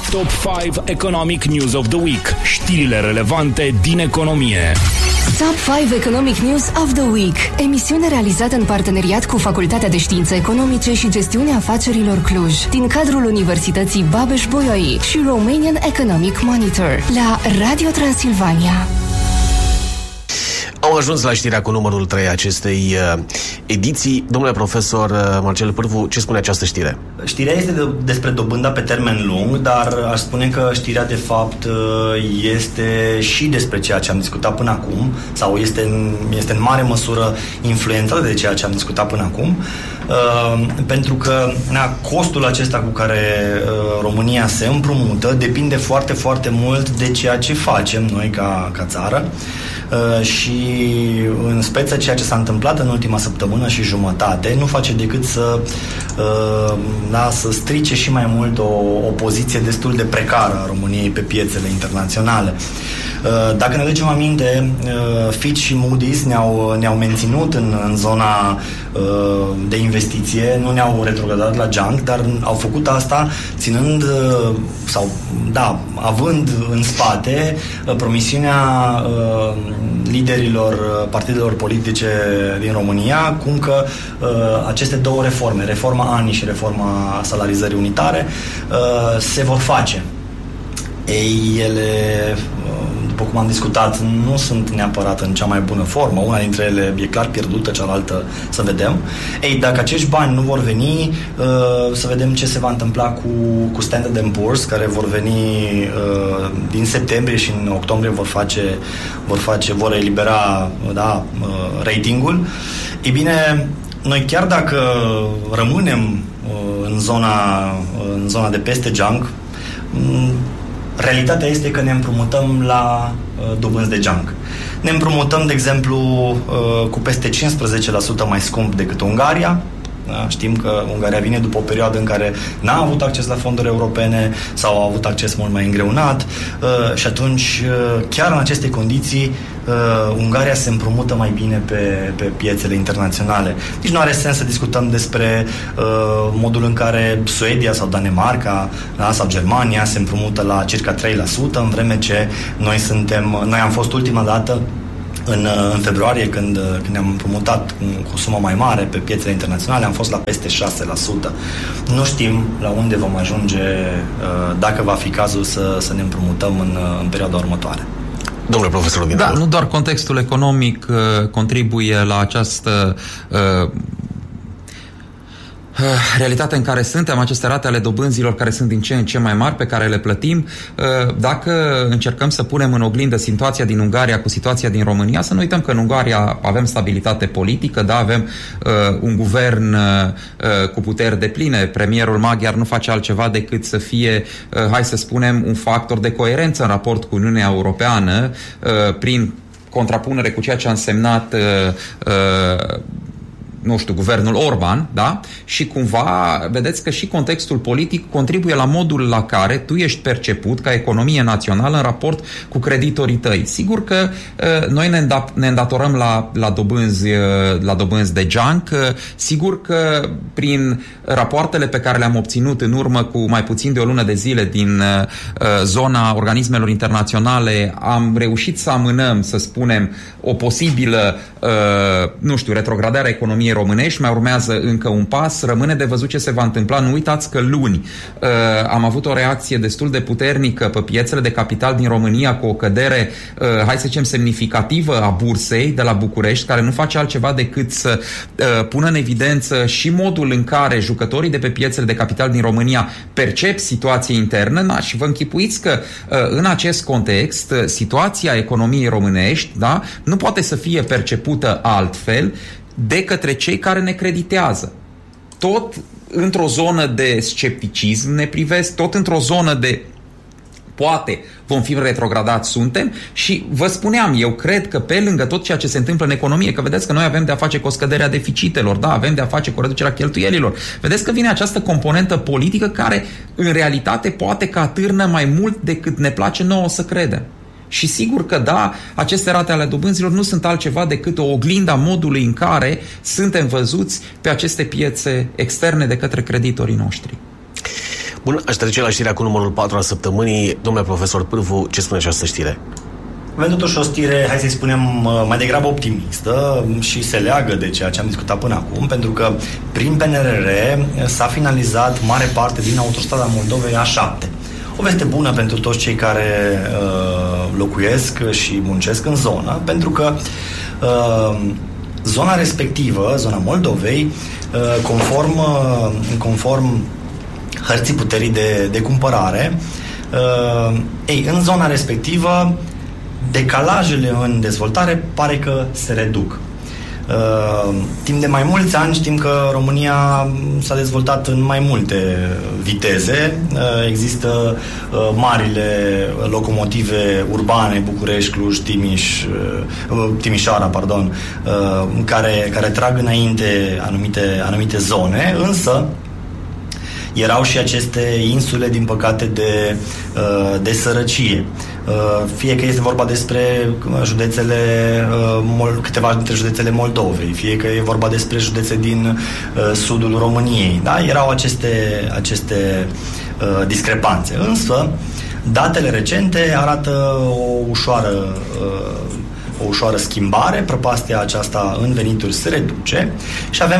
Top 5 Economic News of the Week. Știrile relevante din economie. Top 5 Economic News of the Week. Emisiune realizată în parteneriat cu Facultatea de Științe Economice și Gestiunea Afacerilor Cluj, din cadrul Universității Babeș-Bolyai și Romanian Economic Monitor, la Radio Transilvania. Am ajuns la știrea cu numărul 3 acestei ediții. Domnule profesor Marcel Pârvu, ce spune această știre? Știrea este despre dobânda pe termen lung, dar aș spune că știrea de fapt este și despre ceea ce am discutat până acum, sau este în mare măsură influențată de ceea ce am discutat până acum, pentru că costul acesta cu care România se împrumută depinde foarte, foarte mult de ceea ce facem noi ca țară. Și în speță ceea ce s-a întâmplat în ultima săptămână și jumătate nu face decât să strice și mai mult o poziție destul de precară a României pe piețele internaționale. Dacă ne aducem aminte, Fitch și Moody's ne-au menținut în zona de investiție, nu ne-au retrogradat la junk, dar au făcut asta ținând având în spate promisiunea liderilor partidelor politice din România, cum că aceste două reforme, reforma ANI și reforma salarizării unitare, se vor face. Ele, după cum am discutat, nu sunt neapărat în cea mai bună formă. Una dintre ele e clar pierdută, cealaltă să vedem. Dacă acești bani nu vor veni, să vedem ce se va întâmpla cu Standard & Poor's, care vor veni din septembrie și în octombrie vor elibera ratingul. Ei bine, noi chiar dacă rămânem în zona de peste junk, realitatea este că ne împrumutăm la dobânzi de junk. Ne împrumutăm, de exemplu, cu peste 15% mai scump decât Ungaria. Da? Știm că Ungaria vine după o perioadă în care n-a avut acces la fonduri europene sau a avut acces mult mai îngreunat și atunci, chiar în aceste condiții, Ungaria se împrumută mai bine pe piețele internaționale. Deci nu are sens să discutăm despre modul în care Suedia sau Danemarca sau Germania se împrumută la circa 3%, în vreme ce noi am fost ultima dată în februarie, când ne-am împrumutat cu o sumă mai mare pe piețele internaționale, am fost la peste 6%. Nu știm la unde vom ajunge, dacă va fi cazul să ne împrumutăm în perioada următoare. Domnule profesor Dinarul. Da, nu doar contextul economic contribuie la această realitatea în care suntem, aceste rate ale dobânzilor care sunt din ce în ce mai mari, pe care le plătim. Dacă încercăm să punem în oglindă situația din Ungaria cu situația din România, să nu uităm că în Ungaria avem stabilitate politică, da, avem un guvern cu puteri depline. Premierul maghiar nu face altceva decât să fie, hai să spunem, un factor de coerență în raport cu Uniunea Europeană, prin contrapunere cu ceea ce a însemnat guvernul Orban, da? Și cumva, vedeți că și contextul politic contribuie la modul la care tu ești perceput ca economie națională în raport cu creditorii tăi. Sigur că noi ne îndatorăm la dobânzi de junk, sigur că prin rapoartele pe care le-am obținut în urmă cu mai puțin de o lună de zile din zona organismelor internaționale, am reușit să amânăm, să spunem, o posibilă retrogradare a economiei românești. Mai urmează încă un pas, rămâne de văzut ce se va întâmpla. Nu uitați că luni am avut o reacție destul de puternică pe piețele de capital din România, cu o cădere, hai să zicem, semnificativă a bursei de la București, care nu face altceva decât să pună în evidență și modul în care jucătorii de pe piețele de capital din România percep situația internă, și vă închipuiți că în acest context situația economiei românești, da, nu poate să fie percepută altfel de către cei care ne creditează. Tot într-o zonă de scepticism ne privesc, tot într-o zonă de poate vom fi retrogradați suntem și vă spuneam, eu cred că pe lângă tot ceea ce se întâmplă în economie, că vedeți că noi avem de a face cu o scădere a deficitelor, da, avem de a face cu o reducere a cheltuielilor, vedeți că vine această componentă politică care în realitate poate că atârnă mai mult decât ne place nouă să credem. Și sigur că da, aceste rate ale dobânzilor nu sunt altceva decât o oglindă a modului în care suntem văzuți pe aceste piețe externe de către creditorii noștri. Bun, aș trece la știrea cu numărul 4 a săptămânii. Domnule profesor Pârvu, ce spune această știre? Avem totuși o știre, hai să-i spunem, mai degrabă optimistă și se leagă de ceea ce am discutat până acum, pentru că prin PNRR s-a finalizat mare parte din autostrada Moldovei A7. O veste bună pentru toți cei care locuiesc și muncesc în zonă, pentru că zona respectivă, zona Moldovei, conform hărții puterii de cumpărare, în zona respectivă decalajele în dezvoltare pare că se reduc. Timp de mai mulți ani știm că România s-a dezvoltat în mai multe viteze. Există marile locomotive urbane, București, Cluj, Timișoara, care trag înainte anumite zone, însă erau și aceste insule, din păcate, de sărăcie. Fie că este vorba despre câteva dintre județele Moldovei, fie că e vorba despre județe din sudul României. Da? Erau aceste discrepanțe. Însă, datele recente arată o ușoară schimbare. Prăpastia aceasta în venituri se reduce și avem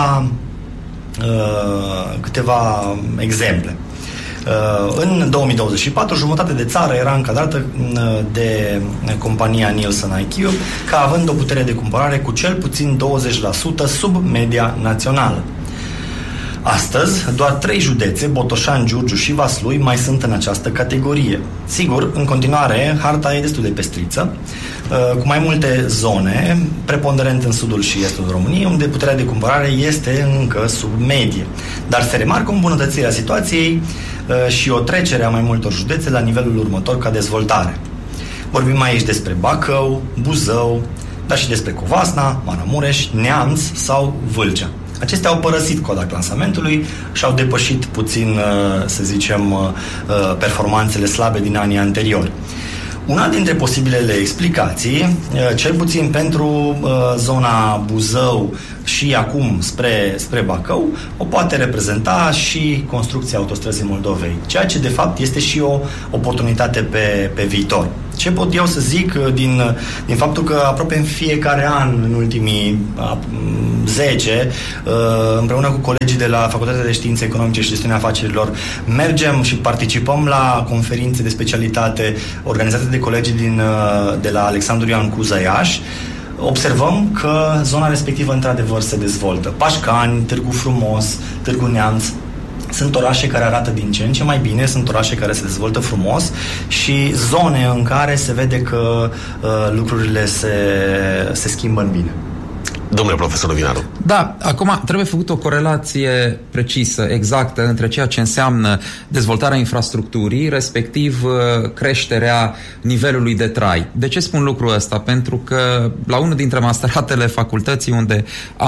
câteva exemple. În 2024, jumătate de țară era încadrată de compania Nielsen IQ ca având o putere de cumpărare cu cel puțin 20% sub media națională. Astăzi, doar 3 județe, Botoșani, Giurgiu și Vaslui, mai sunt în această categorie. Sigur, în continuare, harta e destul de pestriță, cu mai multe zone, preponderent în sudul și estul României, unde puterea de cumpărare este încă sub medie. Dar se remarcă o îmbunătățire a situației și o trecere a mai multor județe la nivelul următor ca dezvoltare. Vorbim aici despre Bacău, Buzău, dar și despre Covasna, Maramureș, Neamț sau Vâlcea. Acestea au părăsit coda clasamentului și au depășit puțin, să zicem, performanțele slabe din anii anteriori. Una dintre posibilele explicații, cel puțin pentru zona Buzău și acum spre Bacău, o poate reprezenta și construcția autostrăzii Moldovei, ceea ce de fapt este și o oportunitate pe viitor. Ce pot eu să zic din faptul că aproape în fiecare an, în ultimii 10, împreună cu colegii de la Facultatea de Științe Economice și Gestiunea Afacerilor, mergem și participăm la conferințe de specialitate organizate de colegii de la Alexandru Ioan Cuza Iași, observăm că zona respectivă într-adevăr se dezvoltă. Pașcani, Târgu Frumos, Târgu Neamț sunt orașe care arată din ce în ce mai bine, sunt orașe care se dezvoltă frumos și zone în care se vede că lucrurile se schimbă în bine. Domnule profesor Vinaru. Da, acum trebuie făcut o corelație precisă, exactă, între ceea ce înseamnă dezvoltarea infrastructurii, respectiv creșterea nivelului de trai. De ce spun lucrul ăsta? Pentru că la unul dintre masteratele facultății unde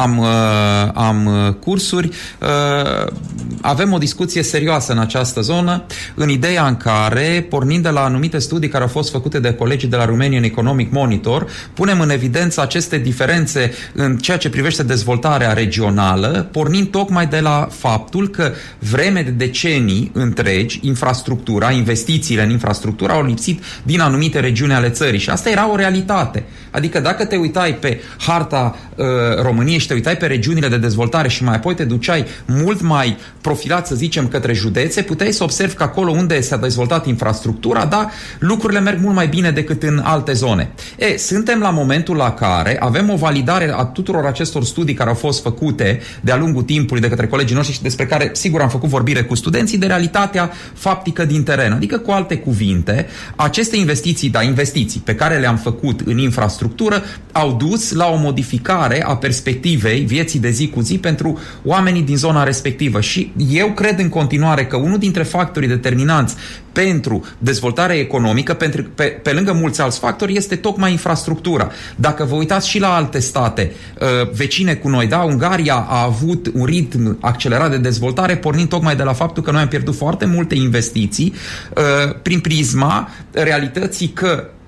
am cursuri, avem o discuție serioasă în această zonă, în ideea în care, pornind de la anumite studii care au fost făcute de colegii de la Romanian Economic Monitor, punem în evidență aceste diferențe în ceea ce privește dezvoltarea regională, pornind tocmai de la faptul că vreme de decenii întregi, investițiile în infrastructură au lipsit din anumite regiuni ale țării și asta era o realitate. Adică dacă te uitai pe harta României și te uitai pe regiunile de dezvoltare și mai apoi te duceai mult mai profilat, să zicem, către județe, puteai să observi că acolo unde s-a dezvoltat infrastructura, da, lucrurile merg mult mai bine decât în alte zone. Suntem la momentul la care avem o validare a tuturor acestor studii care au fost făcute de-a lungul timpului de către colegii noștri și despre care, sigur, am făcut vorbire cu studenții, de realitatea faptică din teren. Adică, cu alte cuvinte, aceste investiții pe care le-am făcut în infrastructură au dus la o modificare a perspectivei vieții de zi cu zi pentru oamenii din zona respectivă. Și eu cred în continuare că unul dintre factorii determinanți pentru dezvoltarea economică, pe lângă mulți alți factori, este tocmai infrastructura. Dacă vă uitați și la alte state vecine cu noi, da, Ungaria a avut un ritm accelerat de dezvoltare, pornind tocmai de la faptul că noi am pierdut foarte multe investiții prin prisma realității că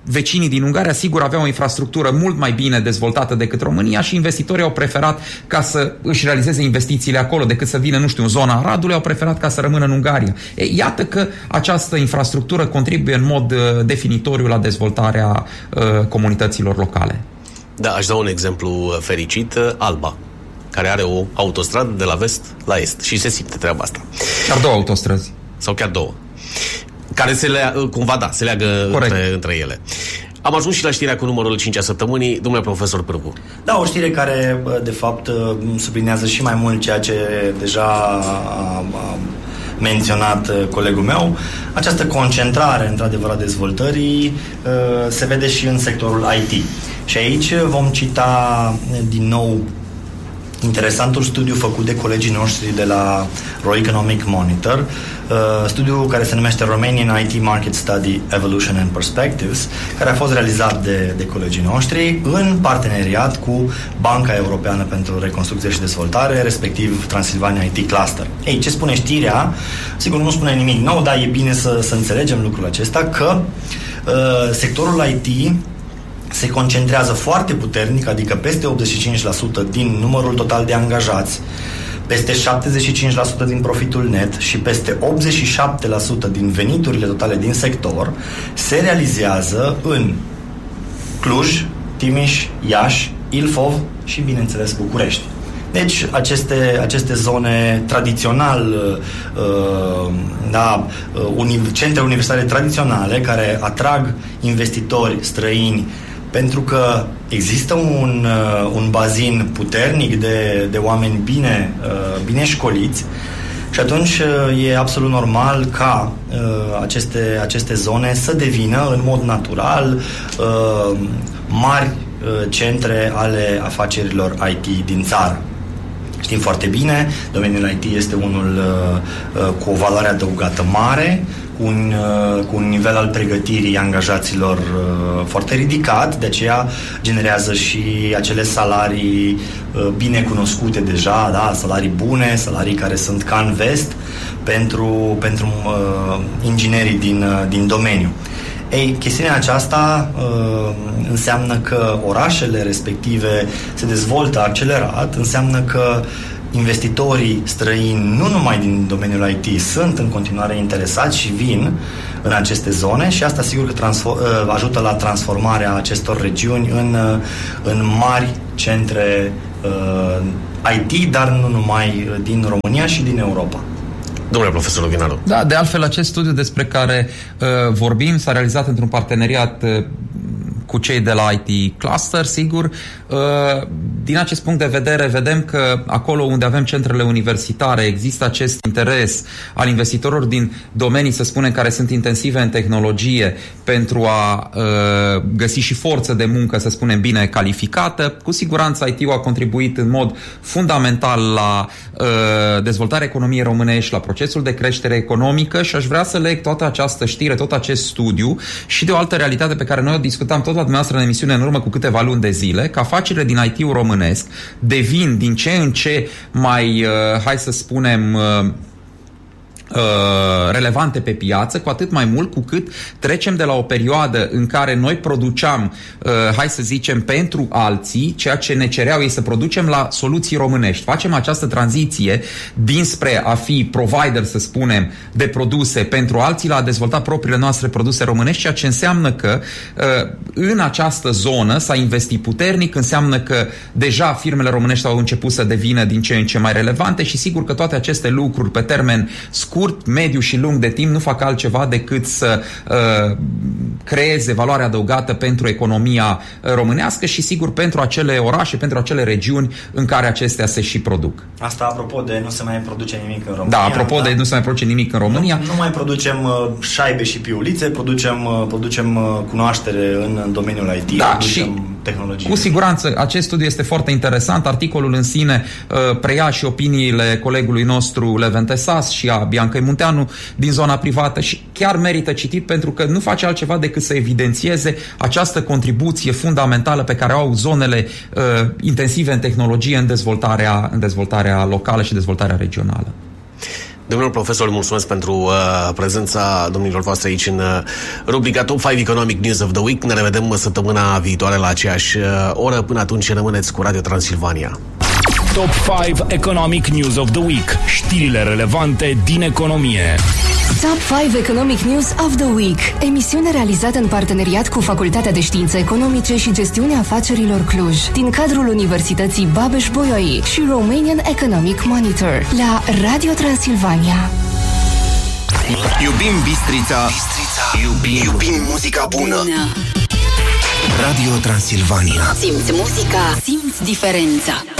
vecinii din Ungaria, sigur, aveau o infrastructură mult mai bine dezvoltată decât România și investitorii au preferat ca să își realizeze investițiile acolo decât să vină, nu știu, în zona Aradului, au preferat ca să rămână în Ungaria. Iată că această infrastructură contribuie în mod definitoriu la dezvoltarea comunităților locale. Da, aș da un exemplu fericit, Alba, care are o autostradă de la vest la est și se simte treaba asta. Chiar două autostrăzi. Sau chiar două. Care se leagă între ele. Am ajuns și la știrea cu numărul 5 a săptămânii, domnule profesor Pârvu. Da, o știre care, de fapt, sublinează și mai mult ceea ce deja a menționat colegul meu. Această concentrare, într-adevăr, a dezvoltării se vede și în sectorul IT. Și aici vom cita din nou interesantul studiu făcut de colegii noștri de la Ro Economic Monitor, studiu care se numește Romanian IT Market Study Evolution and Perspectives, care a fost realizat de colegii noștri în parteneriat cu Banca Europeană pentru Reconstrucție și Dezvoltare, respectiv Transilvania IT Cluster. Ei, ce spune știrea? Sigur, nu spune nimic nou, dar e bine să înțelegem lucrul acesta, că sectorul IT se concentrează foarte puternic, adică peste 85% din numărul total de angajați, peste 75% din profitul net și peste 87% din veniturile totale din sector se realizează în Cluj, Timiș, Iași, Ilfov și, bineînțeles, București. Deci, aceste zone tradițional, centre universitare tradiționale care atrag investitori străini pentru că există un bazin puternic de oameni bine școliți și atunci e absolut normal ca aceste zone să devină în mod natural mari centre ale afacerilor IT din țară. Știm foarte bine, domeniul IT este unul cu o valoare adăugată mare, cu un nivel al pregătirii angajaților foarte ridicat, de aceea generează și acele salarii bine cunoscute deja, da? Salarii bune, salarii care sunt ca în vest pentru inginerii din domeniu. Ei, chestiunea aceasta înseamnă că orașele respective se dezvoltă accelerat, înseamnă că investitorii străini, nu numai din domeniul IT, sunt în continuare interesați și vin în aceste zone și asta sigur că ajută la transformarea acestor regiuni în mari centre IT, dar nu numai din România și din Europa. Domnule profesor Oghinaru. Da, de altfel, acest studiu despre care vorbim s-a realizat într-un parteneriat cu cei de la IT Cluster, sigur. Din acest punct de vedere, vedem că acolo unde avem centrele universitare există acest interes al investitorilor din domenii, să spunem, care sunt intensive în tehnologie pentru a găsi și forță de muncă, să spunem, bine calificată. Cu siguranță IT-ul a contribuit în mod fundamental la dezvoltarea economiei românești, la procesul de creștere economică și aș vrea să leg toată această știre, tot acest studiu și de o altă realitate pe care noi o discutam tot la dumneavoastră în emisiune în urmă cu câteva luni de zile, că afacerile din IT-ul românesc devin din ce în ce mai, hai să spunem, relevante pe piață, cu atât mai mult cu cât trecem de la o perioadă în care noi produceam, hai să zicem, pentru alții, ceea ce ne cereau ei să producem la soluții românești. Facem această tranziție dinspre a fi provider, să spunem, de produse pentru alții la a dezvolta propriile noastre produse românești, ceea ce înseamnă că în această zonă s-a investit puternic, înseamnă că deja firmele românești au început să devină din ce în ce mai relevante și sigur că toate aceste lucruri pe termen scurt, mediu și lung de timp nu fac altceva decât să creeze valoare adăugată pentru economia românească și sigur pentru acele orașe, pentru acele regiuni în care acestea se și produc. Asta apropo de nu se mai produce nimic în România. Da, apropo de nu se mai produce nimic în România. Nu mai producem șaibe și piulițe, producem cunoaștere în domeniul IT, da, producem și tehnologie. Cu siguranță, acest studiu este foarte interesant. Articolul în sine preia și opiniile colegului nostru Leven Tesas și a Biancăi Munteanu din zona privată și chiar merită citit pentru că nu face altceva decât să evidențieze această contribuție fundamentală pe care o au zonele intensive în tehnologie în dezvoltarea locală și dezvoltarea regională. Domnul profesor, mulțumesc pentru prezența domnilor voastre aici în rubrica Top 5 Economic News of the Week. Ne revedem săptămâna viitoare la aceeași oră. Până atunci rămâneți cu Radio Transilvania. Top 5 Economic News of the Week. Știrile relevante din economie. Top 5 Economic News of the Week. Emisiune realizată în parteneriat cu Facultatea de Științe Economice și Gestiunea Afacerilor Cluj, din cadrul Universității Babeș-Bolyai și Romanian Economic Monitor, la Radio Transilvania. Iubim Bistrița. Iubim muzica bună. Radio Transilvania. Simți muzica, simți diferența.